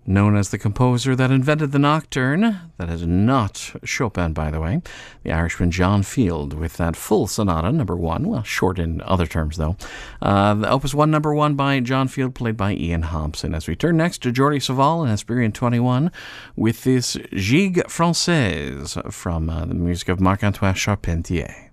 known as the composer that invented the nocturne. That is not Chopin, by the way. The Irishman John Field with that full sonata, number 1. Well, short in other terms, though. The Opus 1, number 1 by John Field, played by Ian Hobson. As we turn next to Jordi Savall and Hesperian 21 with this Gigue Française from the music of Marc-Antoine Charpentier.